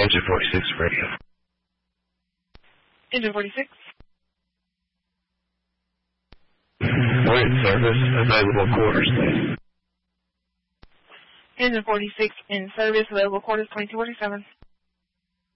Engine 46 radio. Engine 46. We're in service. Available quarters. Engine 46 in service. Available quarters 2247.